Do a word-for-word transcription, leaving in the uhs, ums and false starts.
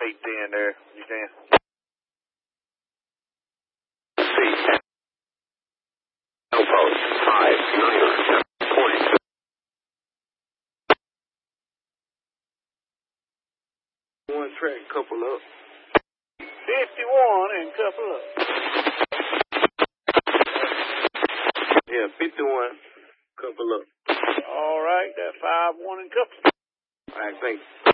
eight ten there. You can. C. Post five nine point. One track, couple up. fifty-one and couple up. Yeah, fifty-one, couple up. All right, that five one and couple. All right, thanks.